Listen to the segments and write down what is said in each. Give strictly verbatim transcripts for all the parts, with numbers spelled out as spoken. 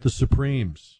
the Supremes.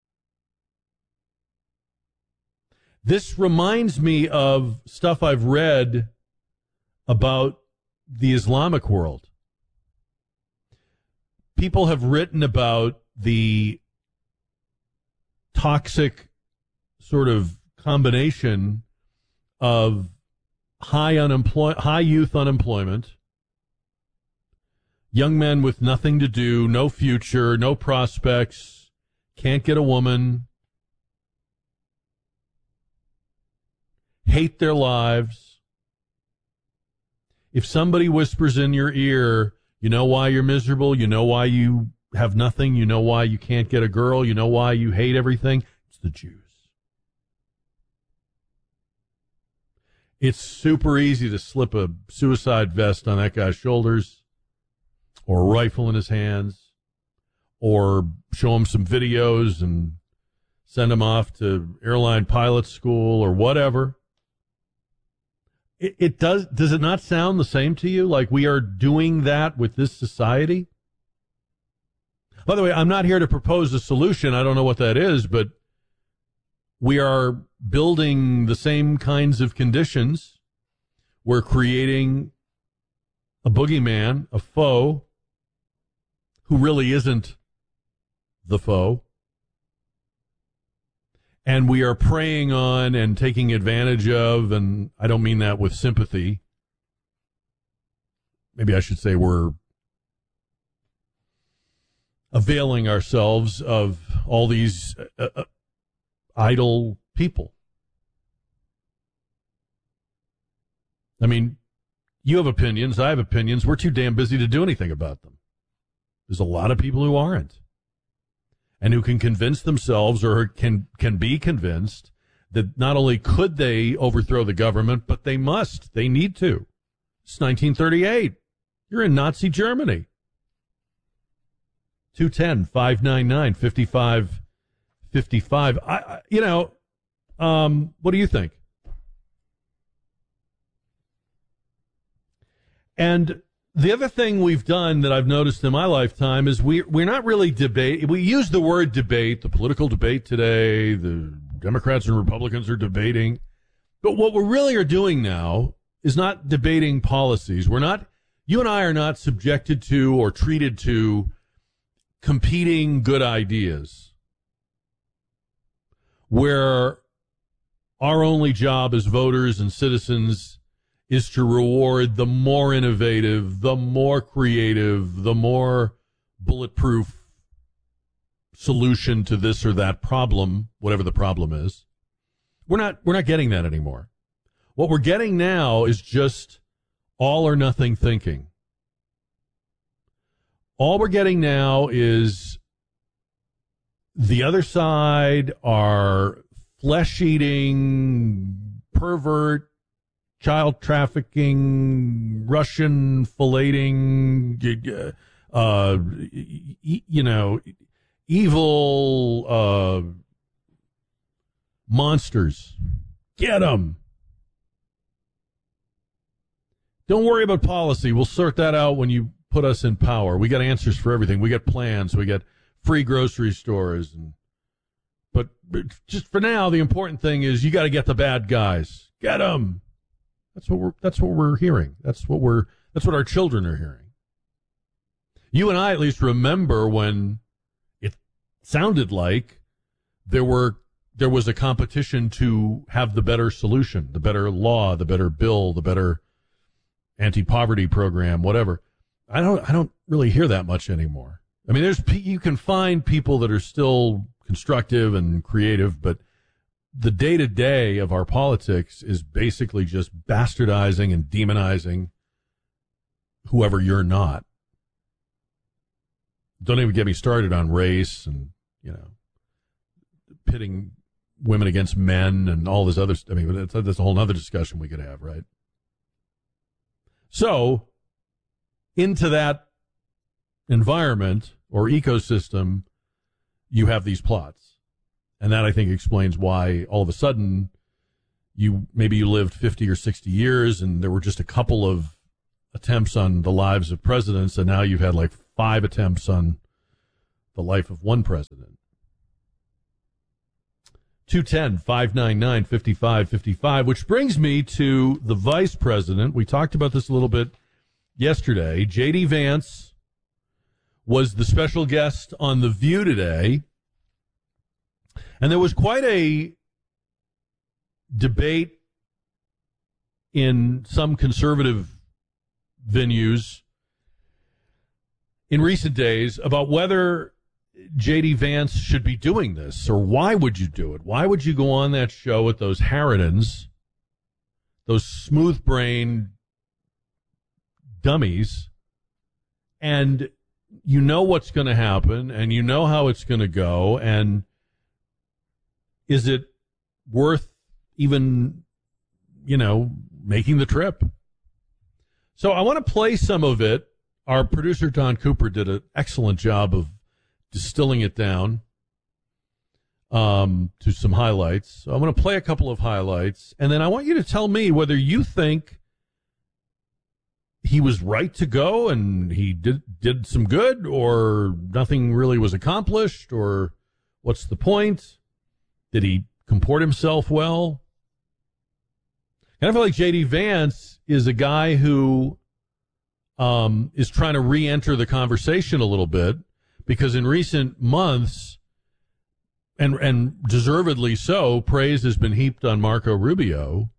This reminds me of stuff I've read about the Islamic world. People have written about the toxic sort of combination of high unemploy- high youth unemployment, young men with nothing to do, no future, no prospects, can't get a woman, hate their lives. If somebody whispers in your ear, you know why you're miserable, you know why you have nothing, you know why you can't get a girl, you know why you hate everything, it's the Jews. It's super easy to slip a suicide vest on that guy's shoulders, or a rifle in his hands, or show him some videos and send him off to airline pilot school or whatever. It, it does. Does it not sound the same to you? Like we are doing that with this society? By the way, I'm not here to propose a solution. I don't know what that is, but we are building the same kinds of conditions. We're creating a boogeyman, a foe, who really isn't the foe. And we are preying on and taking advantage of, and I don't mean that with sympathy. Maybe I should say we're availing ourselves of all these uh, uh, idle people. I mean, you have opinions, I have opinions. We're too damn busy to do anything about them. There's a lot of people who aren't, and who can convince themselves or can can be convinced that not only could they overthrow the government, but they must. They need to. It's nineteen thirty-eight. You're in Nazi Germany. two one zero, five nine nine, five five five five. I, I, you know, um, what do you think? And the other thing we've done that I've noticed in my lifetime is we, we're not really debate. We use the word debate, the political debate today. The Democrats and Republicans are debating. But what we really are doing now is not debating policies. We're not, you and I are not subjected to or treated to competing good ideas, where our only job as voters and citizens is to reward the more innovative, the more creative, the more bulletproof solution to this or that problem, whatever the problem is. We're not, we're not getting that anymore. What we're getting now is just all or nothing thinking. All we're getting now is the other side are flesh-eating, pervert, child trafficking, Russian filleting, uh, you know, evil uh, monsters. Get them. Don't worry about policy. We'll sort that out when you put us in power. We got answers for everything. We got plans. We got free grocery stores. And, but just for now, the important thing is you got to get the bad guys. Get them. That's what we're, that's what we're hearing. That's what we're, that's what our children are hearing. You and I at least remember when it sounded like there were, there was a competition to have the better solution, the better law, the better bill, the better anti-poverty program, whatever. I don't, I don't really hear that much anymore. I mean, there's, you can find people that are still constructive and creative, but the day-to-day of our politics is basically just bastardizing and demonizing whoever you're not. Don't even get me started on race and, you know, pitting women against men and all this other stuff. I mean, that's, that's a whole other discussion we could have, right? So, into that environment or ecosystem, you have these plots. And that, I think, explains why all of a sudden you maybe you lived fifty or sixty years and there were just a couple of attempts on the lives of presidents, and now you've had like five attempts on the life of one president. two one zero, five nine nine, five five five five, which brings me to the vice president. We talked about this a little bit yesterday. J D. Vance was the special guest on The View today, and there was quite a debate in some conservative venues in recent days about whether J D. Vance should be doing this, or why would you do it? Why would you go on that show with those harridans, those smooth-brained dummies, and you know what's going to happen, and you know how it's going to go, and is it worth even, you know, making the trip? So I want to play some of it. Our producer, Don Cooper, did an excellent job of distilling it down um, to some highlights. So I'm going to play a couple of highlights, and then I want you to tell me whether you think he was right to go and he did did some good, or nothing really was accomplished, or what's the point? Did he comport himself well? And I feel like J D. Vance is a guy who um, is trying to re-enter the conversation a little bit, because in recent months, and and deservedly so, praise has been heaped on Marco Rubio.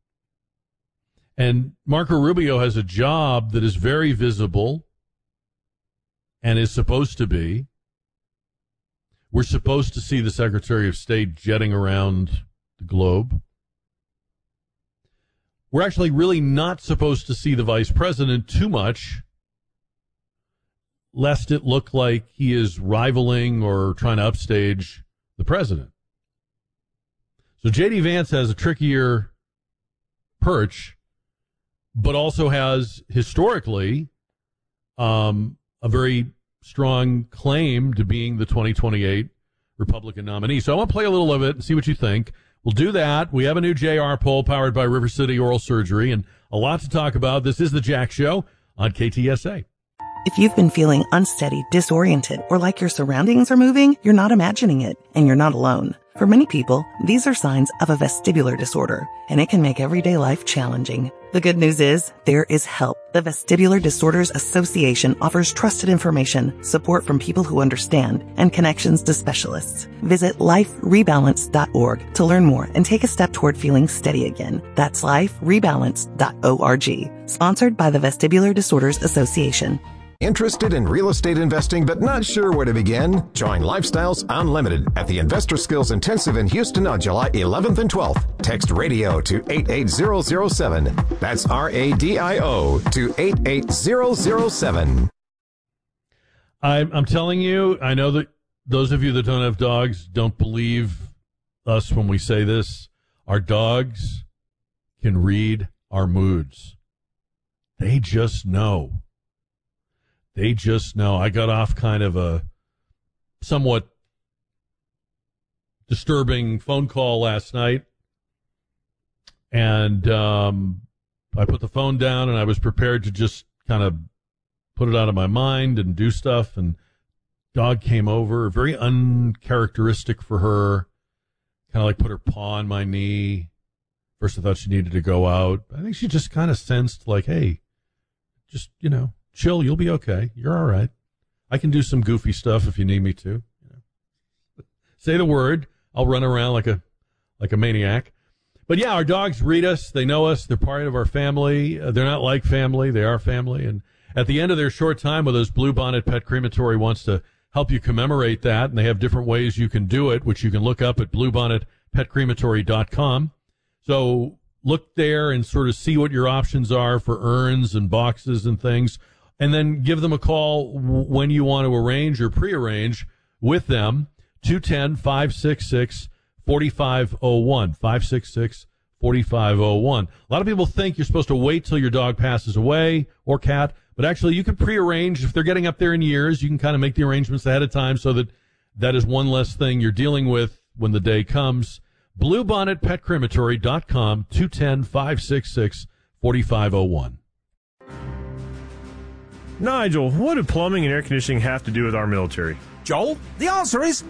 And Marco Rubio has a job that is very visible and is supposed to be. We're supposed to see the Secretary of State jetting around the globe. We're actually really not supposed to see the Vice President too much, lest it look like he is rivaling or trying to upstage the president. So J D. Vance has a trickier perch, but also has historically um, a very strong claim to being the twenty twenty-eight Republican nominee. So I want to play a little of it and see what you think. We'll do that. We have a new J R poll powered by River City Oral Surgery, and a lot to talk about. This is the Jack Show on K T S A. If you've been feeling unsteady, disoriented, or like your surroundings are moving, you're not imagining it, and you're not alone. For many people, these are signs of a vestibular disorder, and it can make everyday life challenging. The good news is, there is help. The Vestibular Disorders Association offers trusted information, support from people who understand, and connections to specialists. Visit life rebalance dot org to learn more and take a step toward feeling steady again. That's life rebalance dot org. Sponsored by the Vestibular Disorders Association. Interested in real estate investing but not sure where to begin? Join Lifestyles Unlimited at the Investor Skills Intensive in Houston on July eleventh and twelfth. Text RADIO to eight eight zero zero seven. That's R A D I O to eight eight zero zero seven. I'm, I'm telling you, I know that those of you that don't have dogs don't believe us when we say this. Our dogs can read our moods. They just know. They just know. I got off kind of a somewhat disturbing phone call last night, and um, I put the phone down, and I was prepared to just kind of put it out of my mind and do stuff, and dog came over, very uncharacteristic for her, kind of like put her paw on my knee. First I thought she needed to go out. I think she just kind of sensed like, hey, just, you know, chill, you'll be okay. You're all right. I can do some goofy stuff if you need me to. You know. Say the word. I'll run around like a like a maniac. But yeah, our dogs read us. They know us. They're part of our family. Uh, they're not like family. They are family. And at the end of their short time with us, Bluebonnet Pet Crematory wants to help you commemorate that. And they have different ways you can do it, which you can look up at bluebonnet pet crematory dot com. So look there and sort of see what your options are for urns and boxes and things. And then give them a call when you want to arrange or prearrange with them, two one zero, five six six, four five zero one, five six six, four five zero one. A lot of people think you're supposed to wait till your dog passes away or cat, but actually you can prearrange. If they're getting up there in years, you can kind of make the arrangements ahead of time so that that is one less thing you're dealing with when the day comes. bluebonnet pet crematory dot com, two one zero, five six six, four five zero one. Nigel, what do plumbing and air conditioning have to do with our military? Joel? The answer is